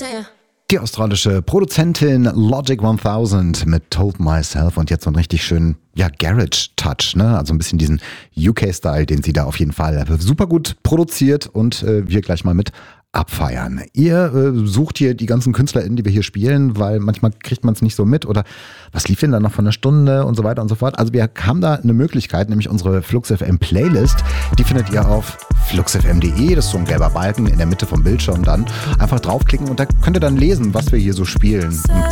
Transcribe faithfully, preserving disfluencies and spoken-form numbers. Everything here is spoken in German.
Die australische Produzentin Logic tausend mit Told Myself und jetzt so einen richtig schönen, ja, Garage-Touch, ne? Also ein bisschen diesen U K-Style, den sie da auf jeden Fall super gut produziert und äh, wir gleich mal mit abfeiern. Ihr äh, sucht hier die ganzen KünstlerInnen, die wir hier spielen, weil manchmal kriegt man es nicht so mit oder was lief denn da noch von einer Stunde und so weiter und so fort. Also wir haben da eine Möglichkeit, nämlich unsere Flux F M Playlist, die findet ihr auf flux f m punkt de, das ist so ein gelber Balken in der Mitte vom Bildschirm dann. Einfach draufklicken und da könnt ihr dann lesen, was wir hier so spielen. Und